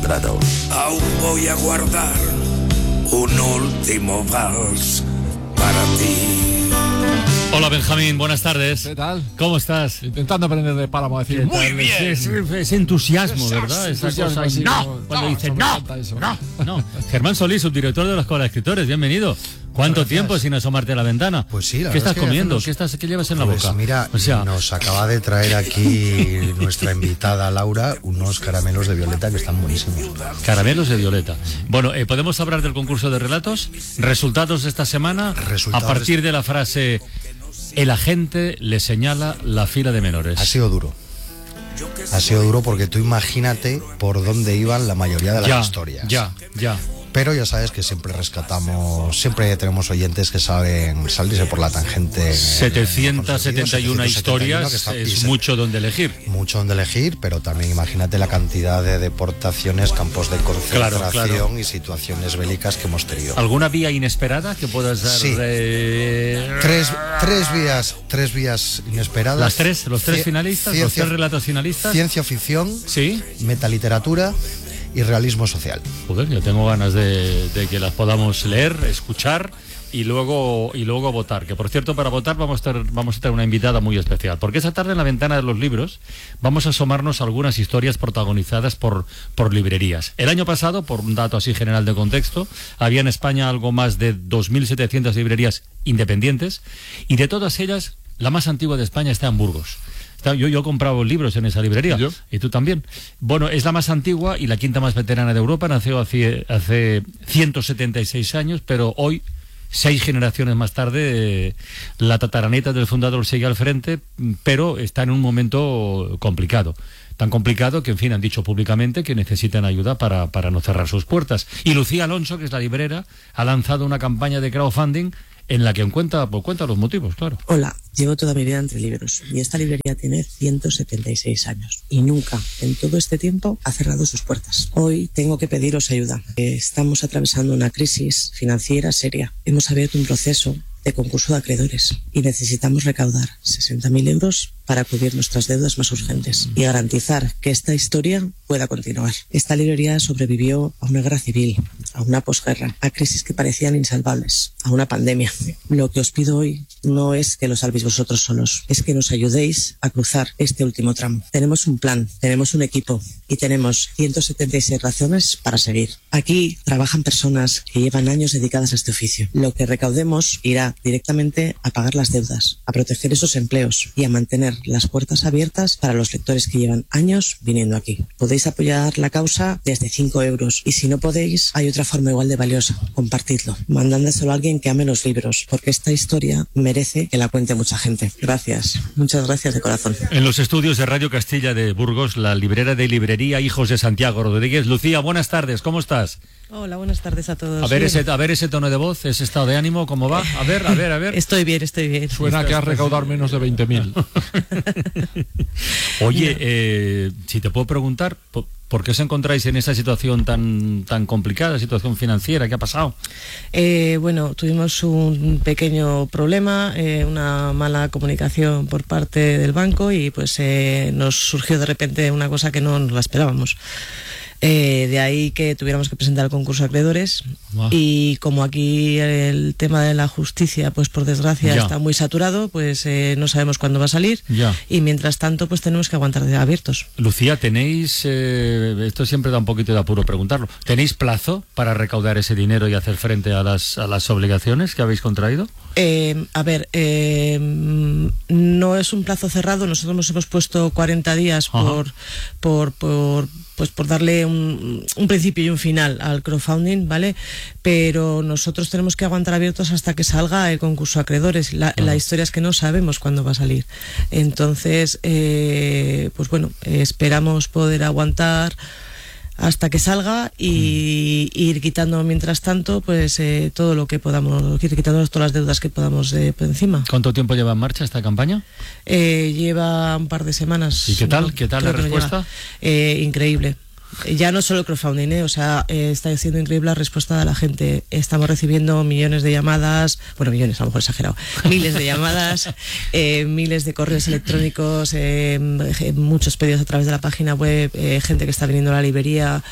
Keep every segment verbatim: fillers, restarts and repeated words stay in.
encontrado. Aún voy a guardar un último vals para ti. Hola Benjamín, buenas tardes. ¿Qué tal? ¿Cómo estás? Intentando aprender de Páramo a decir muy bien. Es, es, es entusiasmo, ¿verdad? Esa cosa. así, No, como, cuando no, dice eso me no, encanta eso. no, no. Germán Solís, subdirector de la Escuela de Escritores, bienvenido. ¿Cuánto Gracias. tiempo sin asomarte a la ventana? Pues sí, la ¿Qué verdad estás es que comiendo? hacemos... ¿Qué, estás, ¿Qué llevas en la Pues boca? mira, o sea, nos acaba de traer aquí nuestra invitada Laura unos caramelos de violeta que están buenísimos. Caramelos de violeta. Bueno, eh, ¿podemos hablar del concurso de relatos? ¿Resultados de esta semana? Resultados a partir de... de la frase, el agente le señala la fila de menores. Ha sido duro. Ha sido duro porque tú imagínate por dónde iban la mayoría de las ya, historias. Ya, ya. Pero ya sabes que siempre rescatamos, siempre tenemos oyentes que saben salirse por la tangente. setecientos setenta y uno historias, que está, es mucho donde elegir. Mucho donde elegir, pero también imagínate la cantidad de deportaciones, campos de concentración claro, claro. y situaciones bélicas que hemos tenido. ¿Alguna vía inesperada que puedas dar? Sí. Eh... Tres, tres vías, tres vías inesperadas. ¿Las tres? ¿Los tres finalistas? Ciencia, ¿Los tres relatos finalistas? Ciencia ficción, sí, metaliteratura y realismo social. Joder, yo tengo ganas de, de que las podamos leer, escuchar y luego y luego votar. Que por cierto, para votar vamos a tener, vamos a tener una invitada muy especial, porque esa tarde en la ventana de los libros vamos a asomarnos a algunas historias protagonizadas por, por librerías. El año pasado, por un dato así general de contexto, había en España algo más de dos mil setecientas librerías independientes, y de todas ellas, la más antigua de España está en Burgos. Yo, yo he comprado libros en esa librería. ¿Yo? Y tú también. Bueno, es la más antigua y la quinta más veterana de Europa. Nació hace, hace ciento setenta y seis años, pero hoy, seis generaciones más tarde, eh, la tataraneta del fundador sigue al frente, pero está en un momento complicado. Tan complicado que, en fin, han dicho públicamente que necesitan ayuda para, para no cerrar sus puertas. Y Lucía Alonso, que es la librera, ha lanzado una campaña de crowdfunding en la que cuenta, pues, cuenta los motivos, claro. Hola, llevo toda mi vida entre libros y esta librería tiene ciento setenta y seis años y nunca en todo este tiempo ha cerrado sus puertas. Hoy tengo que pediros ayuda. Estamos atravesando una crisis financiera seria. Hemos abierto un proceso de concurso de acreedores y necesitamos recaudar sesenta mil euros para cubrir nuestras deudas más urgentes y garantizar que esta historia pueda continuar. Esta librería sobrevivió a una guerra civil, a una posguerra, a crisis que parecían insalvables, a una pandemia. Lo que os pido hoy no es que lo salvéis vosotros solos, es que nos ayudéis a cruzar este último tramo. Tenemos un plan, tenemos un equipo y tenemos ciento setenta y seis razones para seguir. Aquí trabajan personas que llevan años dedicadas a este oficio. Lo que recaudemos irá directamente a pagar las deudas, a proteger esos empleos y a mantener las puertas abiertas para los lectores que llevan años viniendo aquí. Podéis apoyar la causa desde cinco euros y si no podéis, hay otra forma igual de valiosa. Compartidlo, mandándoselo a alguien que ame los libros, porque esta historia merece que la cuente mucha gente. Gracias, muchas gracias de corazón. En los estudios de Radio Castilla de Burgos, la librera de librería Hijos de Santiago Rodríguez. Lucía, buenas tardes, ¿cómo estás? Hola, buenas tardes a todos. A ver, ese, a ver ese tono de voz, ese estado de ánimo, ¿cómo va? A ver, a ver, a ver. Estoy bien, estoy bien. Suena que has recaudado menos de veinte mil. Oye, eh, si te puedo preguntar, ¿por qué os encontráis en esa situación tan, tan complicada, situación financiera? ¿Qué ha pasado? Eh, bueno, tuvimos un pequeño problema, eh, una mala comunicación por parte del banco y pues eh, nos surgió de repente una cosa que no nos la esperábamos. Eh, de ahí que tuviéramos que presentar el concurso de acreedores. Wow. Y como aquí el tema de la justicia, pues por desgracia ya. está muy saturado, pues eh, no sabemos cuándo va a salir ya. y mientras tanto pues tenemos que aguantar de abiertos. Lucía, ¿tenéis, eh, esto siempre da un poquito de apuro preguntarlo, ¿tenéis plazo para recaudar ese dinero y hacer frente a las, a las obligaciones que habéis contraído? Eh, a ver, eh, no es un plazo cerrado, nosotros nos hemos puesto cuarenta días por, por, por, pues por darle un, un principio y un final al crowdfunding, ¿vale? Pero nosotros tenemos que aguantar abiertos hasta que salga el concurso de acreedores. La, la historia es que no sabemos cuándo va a salir. Entonces, eh, pues bueno, eh, esperamos poder aguantar hasta que salga y, y ir quitando mientras tanto pues eh, todo lo que podamos, ir quitándonos todas las deudas que podamos de por encima. ¿Cuánto tiempo lleva en marcha esta campaña? Eh, lleva un par de semanas. ¿Y qué tal? ¿Qué tal la respuesta? Eh, increíble. Ya no solo el crowdfunding, ¿eh? O sea, eh, está siendo increíble la respuesta de la gente. Estamos recibiendo millones de llamadas, bueno, millones, a lo mejor exagerado, miles de llamadas, eh, miles de correos electrónicos, eh, muchos pedidos a través de la página web, eh, gente que está viniendo a la librería.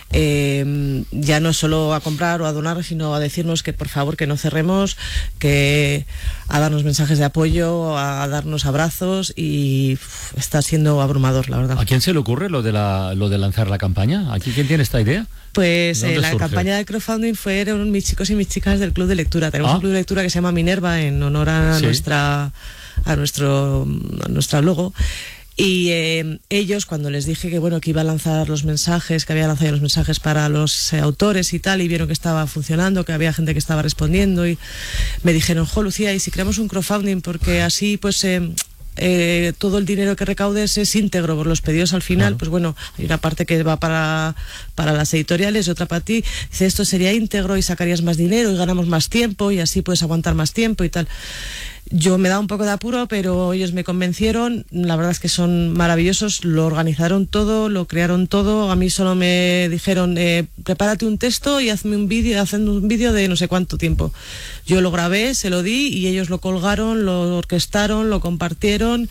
eh, ya no solo a comprar o a donar, sino a decirnos que por favor que no cerremos, que a darnos mensajes de apoyo, a darnos abrazos, y uf, está siendo abrumador, la verdad. ¿A quién se le ocurre lo de la lo de lanzar la campaña? ¿Aquí quién tiene esta idea? Pues eh, la surge? campaña de crowdfunding fueron mis chicos y mis chicas del Club de Lectura. Tenemos ¿Ah? un club de lectura que se llama Minerva en honor a Sí. nuestra a nuestro a nuestro logo. Y eh, ellos, cuando les dije que bueno que iba a lanzar los mensajes, que había lanzado los mensajes para los eh, autores y tal, y vieron que estaba funcionando, que había gente que estaba respondiendo, y me dijeron, jo, Lucía, ¿y si creamos un crowdfunding? Porque así pues eh, eh, todo el dinero que recaudes es íntegro por los pedidos al final. Claro. Pues bueno, hay una parte que va para, para las editoriales y otra para ti. Dice, esto sería íntegro y sacarías más dinero y ganamos más tiempo y así puedes aguantar más tiempo y tal. Yo me da un poco de apuro, pero ellos me convencieron. La verdad es que son maravillosos, lo organizaron todo, lo crearon todo. A mí solo me dijeron, eh, prepárate un texto y hazme un vídeo, hacen un vídeo de no sé cuánto tiempo. Yo lo grabé, se lo di y ellos lo colgaron, lo orquestaron, lo compartieron.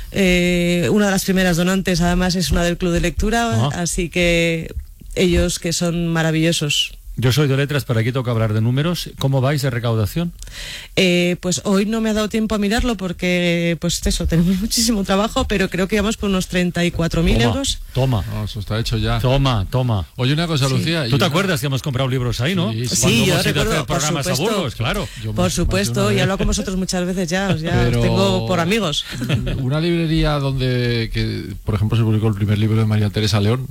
Eh, una de las primeras donantes además es una del Club de Lectura, Ajá. Así que ellos, que son maravillosos. Yo soy de letras, pero aquí toca hablar de números. ¿Cómo vais de recaudación? Eh, pues hoy no me ha dado tiempo a mirarlo porque, pues eso, tenemos muchísimo trabajo, pero creo que vamos por unos treinta y cuatro mil euros. Toma, No, eso está hecho ya. toma, toma. Oye, una cosa, Sí. Lucía. ¿Tú y te una- acuerdas que hemos comprado libros ahí, no? Sí, sí. Cuando Sí, yo hemos ido a recuerdo, hacer por programas a supuesto. Burgos, claro. Yo más- Por más de supuesto, una y vez. he hablado con vosotros muchas veces ya, os ya os Pero- tengo por amigos. Una librería donde, que, por ejemplo, se publicó el primer libro de María Teresa León,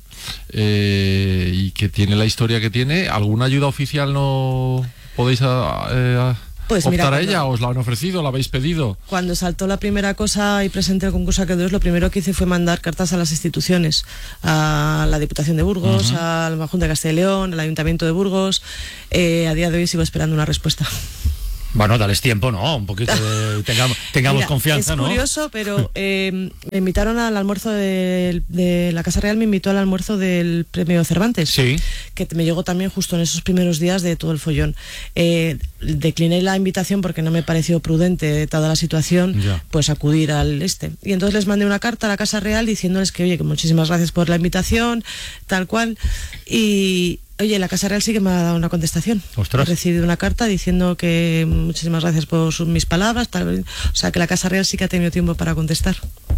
eh, y que tiene la historia que tiene, ¿alguna ayuda oficial no podéis a, eh, a Pues optar mira, a cuando- ella? ¿Os la han ofrecido? ¿La habéis pedido? Cuando saltó la primera cosa y presenté el concurso a Acreedores, lo primero que hice fue mandar cartas a las instituciones, a la Diputación de Burgos, uh-huh. a la Junta de Castilla y León, al Ayuntamiento de Burgos. Eh, a día de hoy sigo esperando una respuesta. Bueno, dales tiempo, ¿no? Un poquito de... Tengamos, tengamos Mira, confianza, es ¿no? curioso, pero eh, me invitaron al almuerzo de, de la Casa Real, me invitó al almuerzo del Premio Cervantes. Sí. Que me llegó también justo en esos primeros días de todo el follón. Eh, decliné la invitación porque no me pareció prudente, dada la situación, Ya. pues acudir al este. Y entonces les mandé una carta a la Casa Real diciéndoles que, oye, que muchísimas gracias por la invitación, tal cual. Y... Oye, la Casa Real sí que me ha dado una contestación. Ostras. He recibido una carta diciendo que muchísimas gracias por sus, mis palabras. Tal, o sea, que la Casa Real sí que ha tenido tiempo para contestar.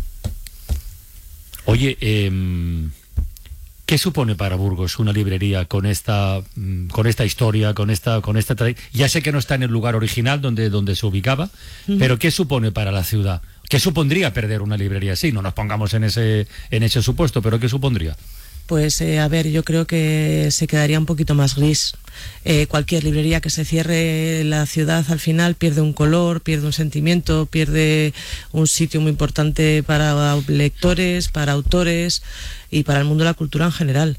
Oye, eh, ¿qué supone para Burgos una librería con esta mm, con esta historia, con esta con esta tra- ya sé que no está en el lugar original donde donde se ubicaba, uh-huh. pero ¿qué supone para la ciudad? ¿Qué supondría perder una librería así? No nos pongamos en ese en ese supuesto, pero ¿qué supondría? Pues eh, a ver, yo creo que se quedaría un poquito más gris. Eh, cualquier librería que se cierre la ciudad al final pierde un color, pierde un sentimiento, pierde un sitio muy importante para lectores, para autores y para el mundo de la cultura en general.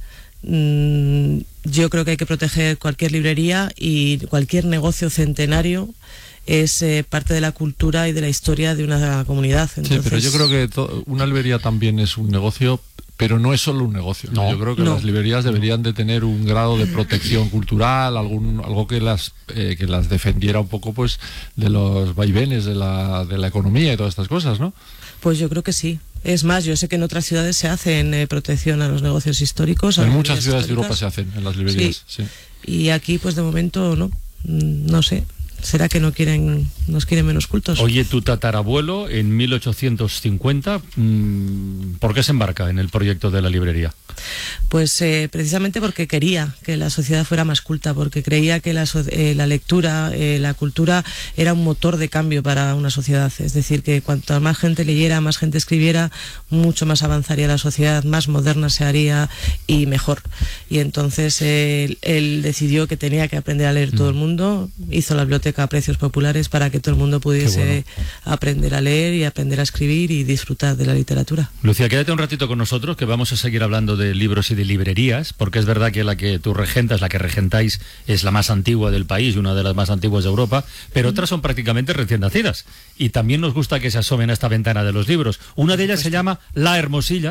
Mm, yo creo que hay que proteger cualquier librería y cualquier negocio centenario. Es eh, parte de la cultura y de la historia de una comunidad. Entonces... Sí, pero yo creo que to- una librería también es un negocio, pero no es solo un negocio. ¿no? No. Yo creo que No. las librerías deberían de tener un grado de protección cultural, algún algo que las eh, que las defendiera un poco, pues, de los vaivenes de la de la economía y todas estas cosas, ¿no? Pues yo creo que sí. Es más, yo sé que en otras ciudades se hacen eh, protección a los negocios históricos. a En las muchas librerías ciudades de Europa históricas. se hacen, en las librerías. Sí. Y aquí, pues de momento, no. Mm, No sé. ¿Será que no quieren, nos quieren menos cultos? Oye, tu tatarabuelo en mil ochocientos cincuenta, mmm, ¿por qué se embarca en el proyecto de la librería? Pues eh, precisamente porque quería que la sociedad fuera más culta, porque creía que la, so- eh, la lectura, eh, la cultura era un motor de cambio para una sociedad. Es decir, que cuanto más gente leyera, más gente escribiera, mucho más avanzaría la sociedad, más moderna se haría y mejor. Y entonces eh, él, él decidió que tenía que aprender a leer todo el mundo, hizo la biblioteca a precios populares para que todo el mundo pudiese bueno. aprender a leer y aprender a escribir y disfrutar de la literatura. Lucía, quédate un ratito con nosotros, que vamos a seguir hablando de libros y de librerías, porque es verdad que la que tú regentas, la que regentáis, es la más antigua del país, una de las más antiguas de Europa, pero otras son prácticamente recién nacidas. Y también nos gusta que se asomen a esta ventana de los libros. Una de ellas se llama La Hermosilla,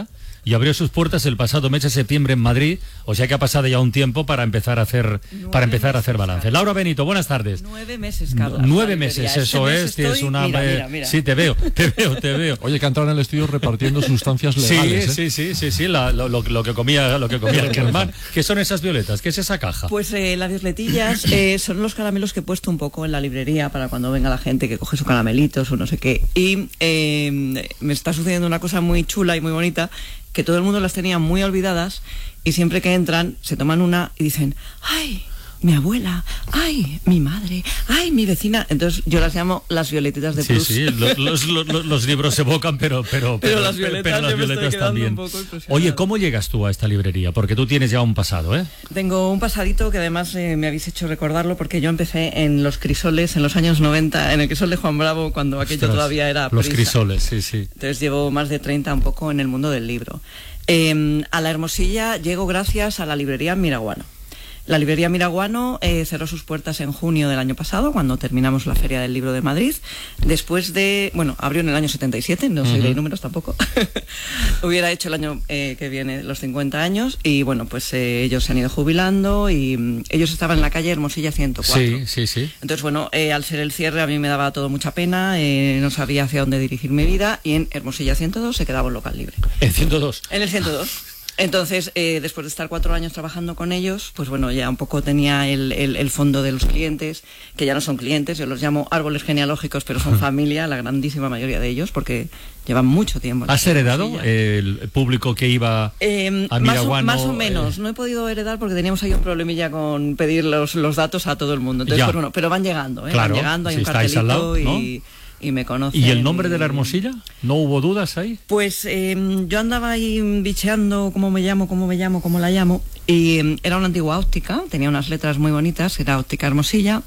y abrió sus puertas el pasado mes de septiembre en Madrid, o sea que ha pasado ya un tiempo para empezar a hacer Nueve para empezar a hacer meses, balance. Carlos. Laura Benito, buenas tardes. Nueve meses, Carlos. Nueve la meses, librería. eso Este mes es, tienes estoy- una... mira, eh, mira, mira. Sí, te veo, te veo, te veo. Oye, que ha entrado en el estudio repartiendo sustancias legales. Sí, ¿eh? sí, sí, sí, sí, la- lo, lo- lo que comía, lo que comía el Germán. ¿Qué son esas violetas? ¿Qué es esa caja? Pues eh, las violetillas eh, son los caramelos que he puesto un poco en la librería para cuando venga la gente que coge sus caramelitos o no sé qué. Y eh, me está sucediendo una cosa muy chula y muy bonita, que todo el mundo las tenía muy olvidadas y siempre que entran se toman una y dicen, ¡ay! Mi abuela, ay, mi madre, ay, mi vecina. Entonces yo las llamo las violetitas de Sí, Plus. sí, los, los- los- los libros evocan, pero pero Pero las violetas, pero las yo me estoy violetas quedando también. un poco impresionada. Oye, ¿cómo llegas tú a esta librería? Porque tú tienes ya un pasado, ¿eh? Tengo un pasadito que además eh, me habéis hecho recordarlo porque yo empecé en Los Crisoles en los años noventa, en el Crisol de Juan Bravo, cuando aquello Ostras, todavía era Los prisa. crisoles, sí, sí. Entonces llevo más de treinta un poco en el mundo del libro. Eh, a La Hermosilla llego gracias a la librería Miraguano. La librería Miraguano eh, cerró sus puertas en junio del año pasado, cuando terminamos la Feria del Libro de Madrid. Después de... Bueno, abrió en el año setenta y siete, no soy de números tampoco. Hubiera hecho el año eh, que viene los cincuenta años. Y bueno, pues eh, ellos se han ido jubilando y mm, ellos estaban en la calle Hermosilla ciento cuatro. Sí, sí, sí. Entonces, bueno, eh, al ser el cierre a mí me daba todo mucha pena, eh, no sabía hacia dónde dirigir mi vida y en Hermosilla ciento dos se quedaba un local libre. En ciento dos. En el ciento dos. Entonces, eh, después de estar cuatro años trabajando con ellos, pues bueno, ya un poco tenía el, el, el fondo de los clientes, que ya no son clientes, yo los llamo árboles genealógicos, pero son familia, la grandísima mayoría de ellos, porque llevan mucho tiempo. en ¿Has la heredado Hermosilla. el público que iba Eh, a más, o, Miraguano? más o menos, eh, no he podido heredar porque teníamos ahí un problemilla con pedir los, los datos a todo el mundo. Entonces, Ya. pues bueno, pero van llegando, ¿eh? Claro, van llegando, hay si un estáis cartelito al lado, ¿no? y, y me conocen. ¿Y el nombre de la y- Hermosilla? ¿No hubo dudas ahí? Pues eh, yo andaba ahí bicheando cómo me llamo, cómo me llamo, cómo la llamo. Y eh, era una antigua óptica, tenía unas letras muy bonitas, era Óptica Hermosilla.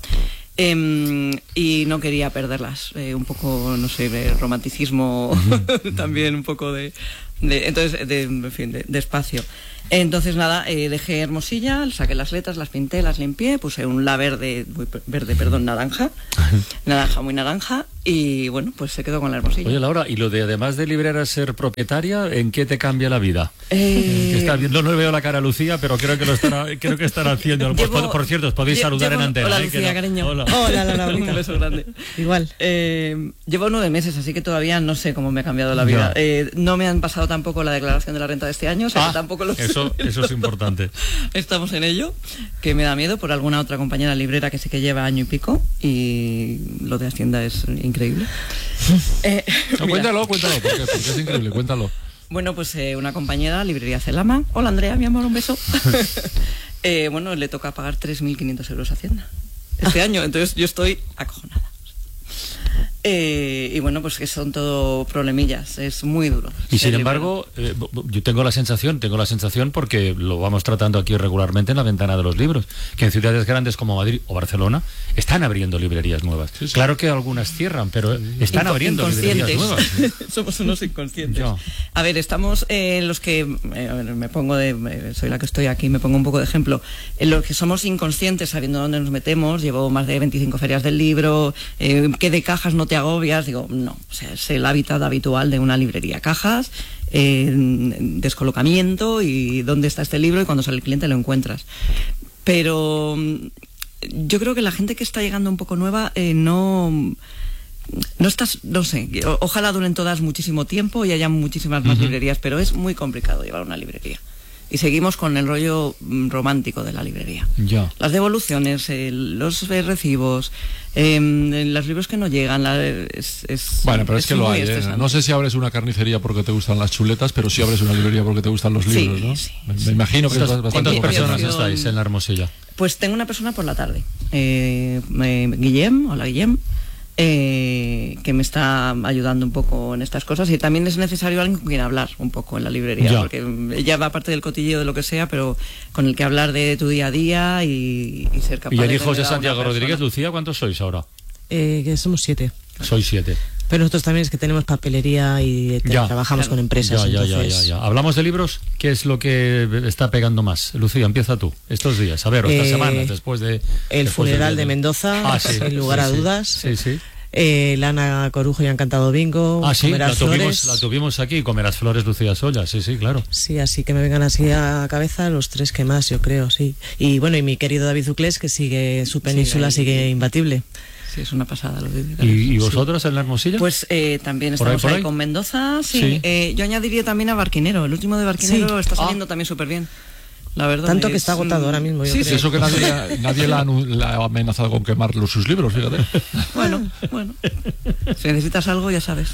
eh, y no quería perderlas. eh, un poco, no sé, de romanticismo, también un poco de... de- entonces, de, en fin, de, de espacio. Entonces, nada, eh, dejé Hermosilla, saqué las letras, las pinté, las limpié, puse un la verde, muy per- verde, perdón, naranja, naranja, muy naranja, y bueno, pues se quedó con la Hermosilla. Oye, Laura, ¿y lo de además de librera ser propietaria, en qué te cambia la vida? Eh, Que está viendo, no le veo la cara a Lucía, pero creo que lo están, creo que están haciendo. Pues, Llevo- por cierto, os podéis lle- saludar llevo- en antena. Hola, ¿eh? Que Lucía, no- cariño. Hola. Hola, Laura, Un beso grande. Igual. Eh, llevo nueve meses, así que todavía no sé cómo me ha cambiado la vida. Ya. Eh, no me han pasado tampoco la declaración de la renta de este año, o sea, Ah, que tampoco lo sé. eso, eso es importante. Estamos en ello, que me da miedo por alguna otra compañera librera que sí que lleva año y pico, y lo de Hacienda es increíble. Eh, No, mira, cuéntalo, cuéntalo, porque, porque es increíble, cuéntalo. Bueno, pues eh, una compañera, librería Celama. Hola, Andrea, mi amor, un beso. Eh, bueno, le toca pagar tres mil quinientos euros a Hacienda este año, entonces yo estoy acojonada. Eh, y bueno, pues que son todo problemillas, es muy duro. Y ser sin librero. embargo, eh, yo tengo la sensación, tengo la sensación porque lo vamos tratando aquí regularmente en la ventana de los libros, que en ciudades grandes como Madrid o Barcelona están abriendo librerías nuevas. Sí, sí. Claro que algunas cierran, pero están Inco- abriendo librerías inconscientes. nuevas. Somos unos inconscientes. Ya. A ver, estamos en los que, eh, a ver, me pongo de, eh, soy la que estoy aquí, me pongo un poco de ejemplo, en los que somos inconscientes sabiendo dónde nos metemos, llevo más de veinticinco ferias del libro, eh, ¿qué de cajas no te agobias? Digo, no, o sea, es el hábitat habitual de una librería. Cajas, eh, descolocamiento y dónde está este libro y cuando sale el cliente lo encuentras. Pero mm, yo creo que la gente que está llegando un poco nueva eh, no... No estás, no sé, o- ojalá duren todas muchísimo tiempo y haya muchísimas más Ujú. librerías, pero es muy complicado llevar una librería. Y seguimos con el rollo mm, romántico de la librería. Ya. Las devoluciones, eh, los eh, recibos, eh, los libros que no llegan, la- es, es- Bueno, pero es, que lo muy hay, ¿eh? estresante. No sé si abres una carnicería porque te gustan las chuletas, pero sí abres una librería porque te gustan los Sí, libros, ¿no? sí, me, me sí. imagino que es ¿Cuántas, bastante cuántas Limpiación. personas estáis en la Hermosilla? Pues tengo una persona por la tarde, eh, eh, Guillem, hola Guillem, eh, que me está ayudando un poco en estas cosas y también es necesario alguien con quien hablar un poco en la librería, Ya. porque ella va parte del cotilleo de lo que sea, pero con el que hablar de tu día a día y, y ser capaz Y el de hijo de tener a una Santiago persona. Rodríguez, Lucía, ¿cuántos sois ahora? Eh, que somos siete. Sois siete. Pero nosotros también es que tenemos papelería y te- Ya. trabajamos Claro. con empresas. Ya, ya, ya, entonces, ya, ya. Hablamos de libros, ¿qué es lo que está pegando más? Lucía, empieza tú, estos días, a ver, o estas Eh, semanas, después de... El después funeral del- de Mendoza, Ah, sí, sin lugar sí, a sí. dudas. Sí, sí. eh, Lana Corujo y ha encantado bingo. Ah, sí, Comerás la tuvimos, flores. la tuvimos aquí, Comerás flores, Lucía Solla, sí, sí, claro. Sí, así que me vengan así a cabeza los tres que más, yo creo, sí. Y bueno, y mi querido David Zuclés, que sigue, su península Sí, ahí- sigue imbatible. Sí, es una pasada lo de ¿Y, y vosotros en la Hermosilla? Pues eh, también ¿Por ahí, estamos por ahí, ahí? con Mendoza, sí. Sí. Eh, yo añadiría también a Barquinero. El último de Barquinero Sí. está Ah. saliendo también súper bien. La verdad. Tanto que es, está agotado mm, ahora mismo, yo sí, creo. Y eso que nadie, nadie la, ha anu- la ha amenazado con quemar los, sus libros, fíjate. Bueno, bueno. Si necesitas algo, ya sabes.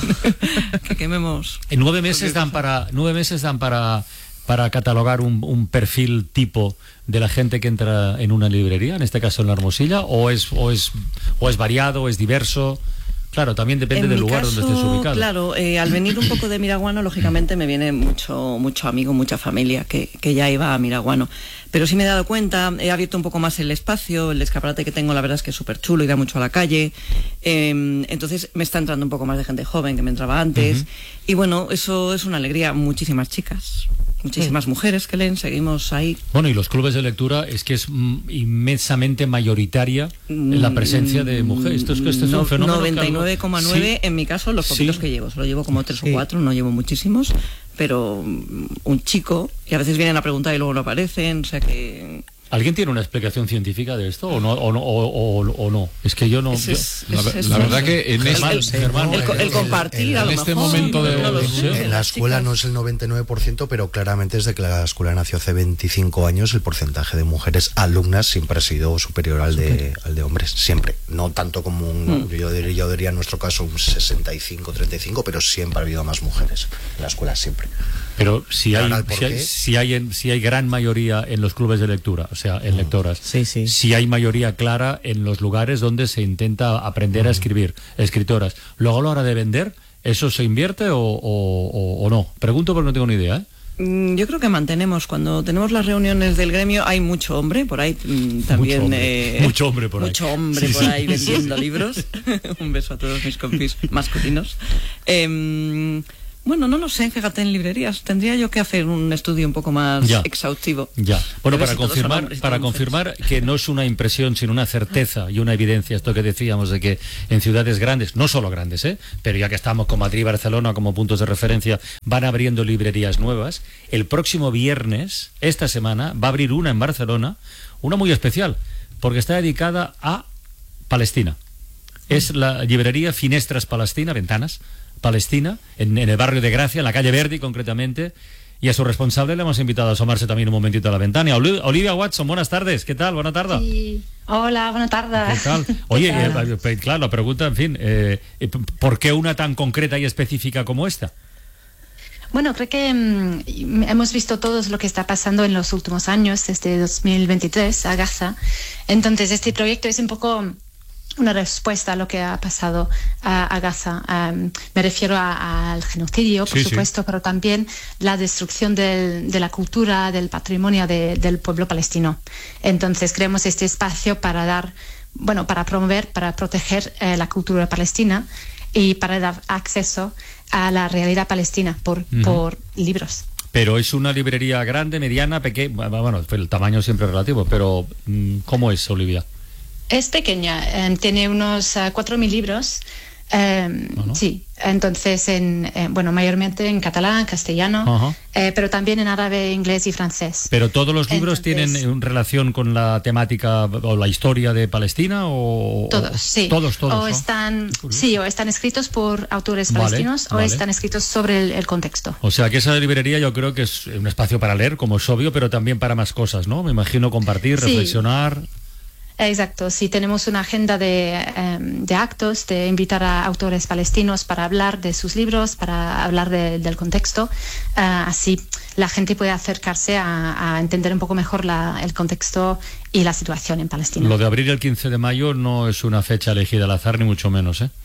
Que quememos. En nueve meses dan para nueve meses dan para para catalogar un, un perfil tipo de la gente que entra en una librería, en este caso en la Hermosilla, o es o es o es variado, o es diverso. Claro, también depende En del mi lugar caso, donde estés ubicado. Claro, eh, al venir un poco de Miraguano, lógicamente me viene mucho mucho amigo, mucha familia que, que ya iba a Miraguano. Pero sí me he dado cuenta, he abierto un poco más el espacio, el escaparate que tengo, la verdad es que es súper chulo, irá mucho a la calle. Eh, entonces me está entrando un poco más de gente joven que me entraba antes. Ujú. Y bueno, eso es una alegría. Muchísimas chicas, muchísimas mujeres que leen, seguimos ahí. Bueno, y los clubes de lectura es que es mm, inmensamente mayoritaria la presencia de mujeres. Esto es que este es No- un fenómeno. noventa y nueve coma nueve Sí. en mi caso, los poquitos Sí. que llevo. Solo llevo como tres Sí. o cuatro, no llevo muchísimos. Pero mm, un chico, y a veces vienen a preguntar y luego no aparecen, o sea que... ¿Alguien tiene una explicación científica de esto o no o no o, o- o no? Es que yo no. Es- yo- es- La, es- es- la verdad que en el- este, el- Germán, el, co- el compartir, a en lo este mejor, momento de- no lo de- sé, En la las escuela chicas. no es el noventa y nueve por ciento, pero claramente desde que la escuela nació hace veinticinco años, el porcentaje de mujeres alumnas siempre ha sido superior al de, al de hombres. Siempre. No tanto como un, yo, diría, yo diría en nuestro caso un sesenta y cinco, treinta y cinco, pero siempre ha habido más mujeres en la escuela, siempre. Pero si hay, Ahora, ¿el por si hay, qué? si hay, en- si hay gran mayoría en los clubes de lectura, o sea, en lectoras, Sí, sí. si hay mayoría clara en los lugares donde se intenta aprender a escribir, escritoras. Luego a la hora de vender, ¿eso se invierte o, o- o- o no? Pregunto porque no tengo ni idea, ¿eh? Mm, Yo creo que mantenemos, cuando tenemos las reuniones del gremio, hay mucho hombre por ahí, mm, también... Mucho hombre, eh, mucho hombre por ahí. Mucho hombre Sí, por sí. ahí vendiendo libros. Un beso a todos mis compis masculinos. Em, bueno, no lo sé, fíjate, en librerías. Tendría yo que hacer un estudio un poco más Ya. exhaustivo. Ya. Bueno, A ver para si todos son confirmar, hombres y para todas mujeres. confirmar que no es una impresión, sino una certeza y una evidencia, esto que decíamos de que en ciudades grandes, no solo grandes, ¿eh? pero ya que estamos con Madrid y Barcelona como puntos de referencia, van abriendo librerías nuevas. El próximo viernes, esta semana, va a abrir una en Barcelona, una muy especial, porque está dedicada a Palestina. Es la librería Finestras Palestina, Ventanas Palestina, en, en el barrio de Gracia, en la calle Verdi concretamente, y a su responsable le hemos invitado a asomarse también un momentito a la ventana. Oli- Olivia Watson, buenas tardes, ¿qué tal? Buena tarde. Sí. Hola, buenas tardes. ¿Qué tal? Oye, eh, eh, claro, la pregunta, en fin, eh, eh, ¿por qué una tan concreta y específica como esta? Bueno, creo que mm, hemos visto todos lo que está pasando en los últimos años, desde dos mil veintitrés a Gaza. Entonces, este proyecto es un poco una respuesta a lo que ha pasado a, a Gaza. Um, me refiero a- al genocidio, por Sí, sí. supuesto, pero también la destrucción del- de la cultura, del patrimonio de- del pueblo palestino. Entonces, creamos este espacio para dar, bueno, para promover, para proteger eh, la cultura palestina y para dar acceso a la realidad palestina por, Ujú. por libros. Pero es una librería grande, mediana, pequeña, bueno, el tamaño siempre es relativo, pero mm, ¿cómo es, Olivia? Es pequeña, eh, tiene unos uh, cuatro mil libros. eh, Bueno. Sí, entonces, en, eh, bueno, mayormente en catalán, castellano, Ajá. eh, pero también en árabe, inglés y francés. ¿Pero todos los libros Entonces- tienen eh, relación con la temática o la historia de Palestina? O, Todos, o- sí. Todos, todos. O ¿no? están, curioso. sí, o están escritos por autores Vale, palestinos vale. o están escritos sobre el, el contexto. O sea, que esa librería yo creo que es un espacio para leer, como es obvio, pero también para más cosas, ¿no? Me imagino compartir, Sí. reflexionar. Exacto, sí, tenemos una agenda de, eh, de actos, de invitar a autores palestinos para hablar de sus libros, para hablar de- del contexto. Ah, así la gente puede acercarse a, a entender un poco mejor la- el contexto y la situación en Palestina. Lo de abrir el quince de mayo no es una fecha elegida al azar, ni mucho menos, ¿eh?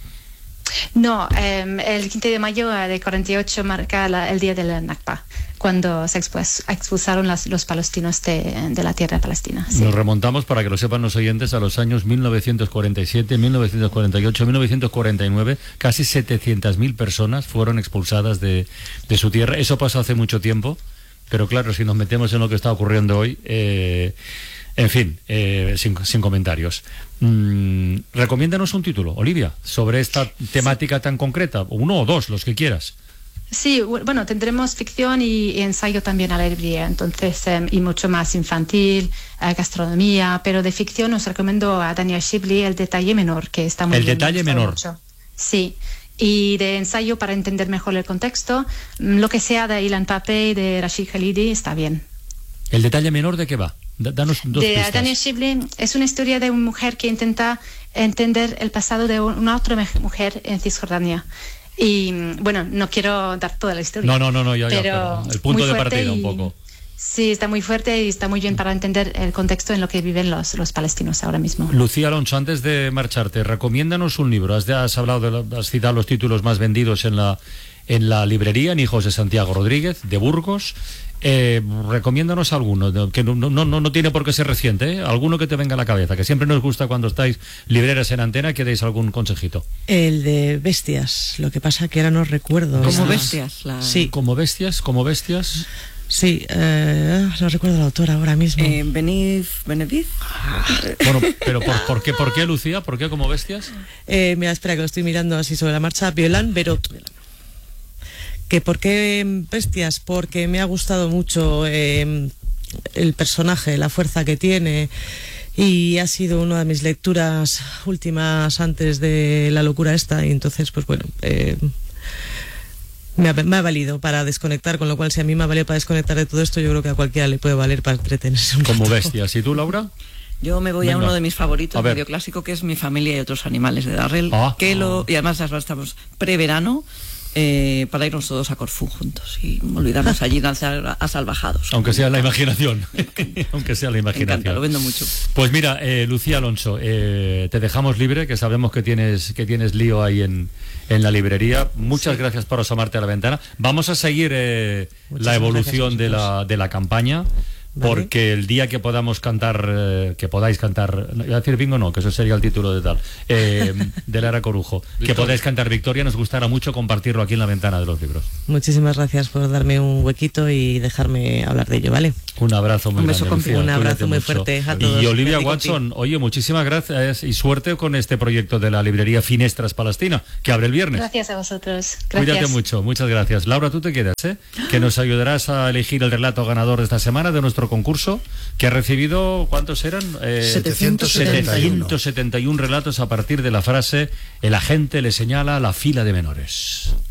No, eh, el quince de mayo eh, de cuarenta y ocho marca la- el día de la Nakba, cuando se expus- expulsaron las- los palestinos de, de la tierra palestina. Sí. Nos remontamos, para que lo sepan los oyentes, a los años mil novecientos cuarenta y siete, mil novecientos cuarenta y ocho, mil novecientos cuarenta y nueve. Casi setecientas mil personas fueron expulsadas de, de su tierra. Eso pasó hace mucho tiempo, pero claro, si nos metemos en lo que está ocurriendo hoy, eh, En fin, eh, sin, sin comentarios. Mm, recomiéndanos un título, Olivia, sobre esta temática tan concreta, uno o dos, los que quieras. Sí, bueno, tendremos ficción y, y ensayo también a la librería, entonces, eh, y mucho más infantil, eh, gastronomía, pero de ficción os recomiendo a Daniel Shibley El detalle menor, que está muy El bien. detalle menor. Mucho. Sí, y de ensayo para entender mejor el contexto, lo que sea de Ilan Pappé y de Rashid Khalidi está bien. ¿El detalle menor de qué va? Danos dos de pistas. Daniel Shibley es una historia de una mujer que intenta entender el pasado de una otra mujer en Cisjordania. Y bueno, no quiero dar toda la historia. No, no, no, no ya, pero, ya, pero el punto de partida y, un poco. Sí, está muy fuerte y está muy bien para entender el contexto en lo que viven los, los palestinos ahora mismo. Lucía Alonso, antes de marcharte, recomiéndanos un libro. Has, has hablado de la, has citado los títulos más vendidos en la en la librería, en Hijos de Santiago Rodríguez, de Burgos. Eh, recomiéndanos alguno, que no, no, no, no tiene por qué ser reciente, ¿eh? Alguno que te venga a la cabeza, que siempre nos gusta cuando estáis libreras en antena, que deis algún consejito. El de Bestias, lo que pasa que ahora no recuerdo. Como Esas... Bestias. La... Sí. Como Bestias, como Bestias. Sí, eh, no recuerdo la autora ahora mismo. Eh, Benif, Benediz. Bueno, pero ¿por, por, qué, ¿por qué, Lucía? ¿Por qué como Bestias? Eh, mira, espera, que lo estoy mirando así sobre la marcha. Violan Berot. ¿Que por qué Bestias? Porque me ha gustado mucho eh, el personaje, la fuerza que tiene, y ha sido una de mis lecturas últimas antes de la locura esta, y entonces, pues bueno, eh, me, ha, me ha valido para desconectar, con lo cual si a mí me ha valido para desconectar de todo esto, yo creo que a cualquiera le puede valer para entretenerse un Como rato. Bestias. ¿Y tú, Laura? Yo me voy Venga. a uno de mis favoritos, A ver. medio clásico, que es Mi familia y otros animales, de Darrell, Ah. que lo, y además ya estamos preverano, eh, para irnos todos a Corfú juntos y olvidarnos allí a, a salvajados. Aunque sea la imaginación. Aunque sea la Me imaginación. encanta, lo vendo mucho. Pues mira, eh, Lucía Alonso, eh, te dejamos libre, que sabemos que tienes que tienes lío ahí en, en la librería. Muchas sí. gracias por asomarte a la ventana. Vamos a seguir eh, la evolución de la, de la campaña. Vale. Porque el día que podamos cantar, eh, que podáis cantar, no, iba a decir bingo no, que eso sería el título de tal, eh, de Lara Corujo, que podáis cantar Victoria, nos gustará mucho compartirlo aquí en la ventana de los libros. Muchísimas gracias por darme un huequito y dejarme hablar de ello, ¿vale? Un abrazo muy un beso grande, Lucía, un abrazo muy mucho. fuerte a todos. Y Olivia Watson, oye, muchísimas gracias y suerte con este proyecto de la librería Finestras Palestina, que abre el viernes. Gracias a vosotros. Gracias. Cuídate mucho, muchas gracias. Laura, tú te quedas, ¿eh? Que nos ayudarás a elegir el relato ganador de esta semana de nuestro concurso, que ha recibido, ¿cuántos eran? Eh, setecientos setenta y uno. setecientos setenta y uno relatos a partir de la frase: el agente le señala la fila de menores.